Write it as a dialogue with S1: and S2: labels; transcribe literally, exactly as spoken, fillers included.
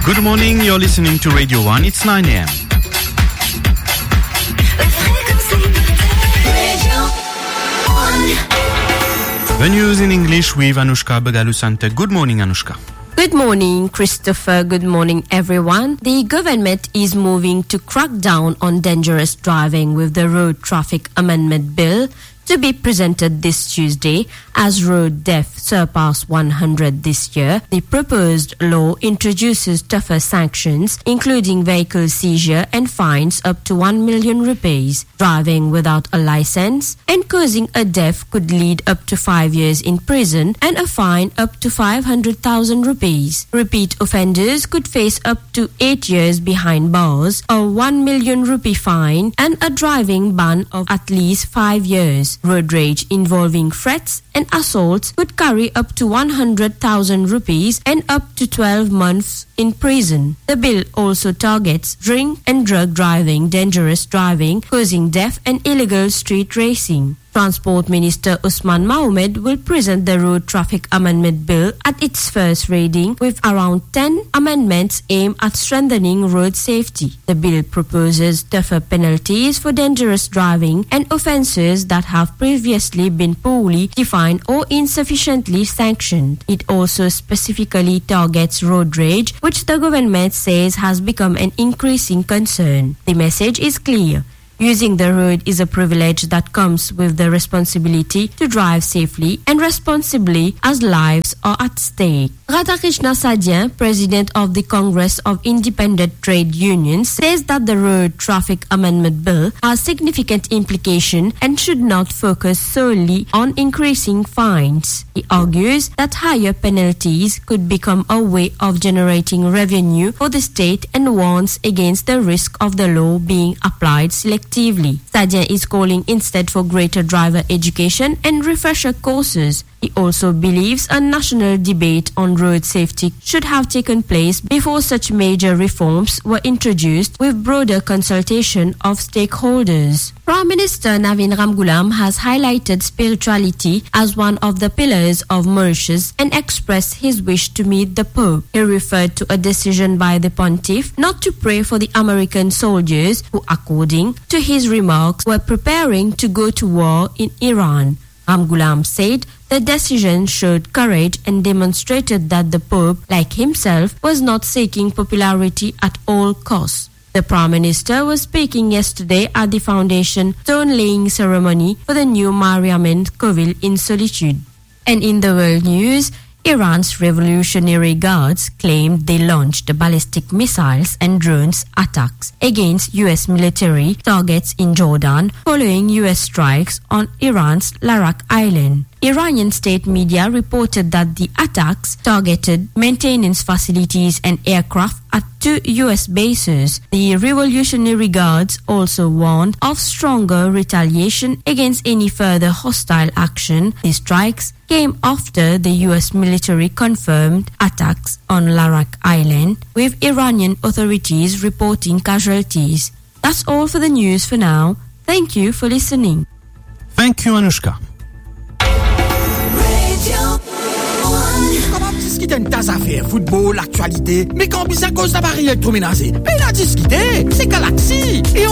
S1: Good morning, you're listening to Radio one, it's nine a.m. The news in English with Anushka Bagalusante. Good morning, Anushka.
S2: Good morning, Christopher. Good morning, everyone. The government is moving to crack down on dangerous driving with the Road Traffic Amendment Bill to be presented this Tuesday. As road deaths surpass one hundred this year, the proposed law introduces tougher sanctions, including vehicle seizure and fines up to one million rupees. Driving without a license and causing a death could lead up to five years in prison and a fine up to five hundred thousand rupees. Repeat offenders could face up to eight years behind bars, a one million rupee fine, and a driving ban of at least five years. Road rage involving threats and assaults could carry up to one hundred thousand rupees and up to twelve months in prison. The bill also targets drink and drug driving, dangerous driving, causing death and illegal street racing. Transport Minister Usman Mohammed will present the Road Traffic Amendment Bill at its first reading with around ten amendments aimed at strengthening road safety. The bill proposes tougher penalties for dangerous driving and offences that have previously been poorly defined or insufficiently sanctioned. It also specifically targets road rage, which the government says has become an increasing concern. The message is clear. Using the road is a privilege that comes with the responsibility to drive safely and responsibly as lives are at stake. Radhakrishna Sadyan, president of the Congress of Independent Trade Unions, says that the Road Traffic Amendment Bill has significant implication and should not focus solely on increasing fines. He argues that higher penalties could become a way of generating revenue for the state and warns against the risk of the law being applied selectively. Sadyan is calling instead for greater driver education and refresher courses. He also believes a national debate on road safety should have taken place before such major reforms were introduced with broader consultation of stakeholders. Prime Minister Navin Ramgoolam has highlighted spirituality as one of the pillars of Mauritius and expressed his wish to meet the Pope. He referred to a decision by the Pontiff not to pray for the American soldiers who, according to his remarks, were preparing to go to war in Iran. Ramgoolam said the decision showed courage and demonstrated that the Pope, like himself, was not seeking popularity at all costs. The Prime Minister was speaking yesterday at the foundation stone-laying ceremony for the new Mariamman Covil in Solitude. And in the world news, Iran's Revolutionary Guards claimed they launched ballistic missiles and drones attacks against U S military targets in Jordan following U S strikes on Iran's Larak Island. Iranian state media reported that the attacks targeted maintenance facilities and aircraft at two U S bases. The Revolutionary Guards also warned of stronger retaliation against any further hostile action. The strikes came after the U S military confirmed attacks on Larak Island, with Iranian authorities reporting casualties. That's all for the news for now. Thank you for listening.
S1: Thank you, Anushka.
S3: Comment discuter une tasse affaire, football, actualité, mais quand bisa cause d'appareil électroménager, mais la discuter, c'est Galaxy. Et